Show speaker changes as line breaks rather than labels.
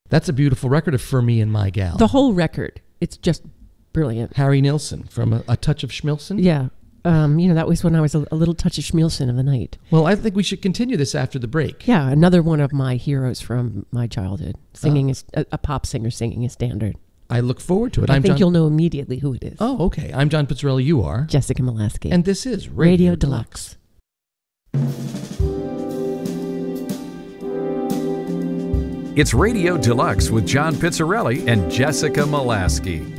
That's a beautiful record of For Me and My Gal.
The whole record. It's just brilliant.
Harry Nilsson from A Touch of Schmilsson.
Yeah. That was when I was a little touch of Schmilsson of the night.
Well, I think we should continue this after the break.
Yeah, another one of my heroes from my childhood. Singing a pop singer singing a standard.
I look forward to it.
I think you'll know immediately who it is.
Oh, okay. I'm John Pizzarelli. You are?
Jessica Molaski.
And this is
Radio Deluxe.
It's Radio Deluxe with John Pizzarelli and Jessica Molaski.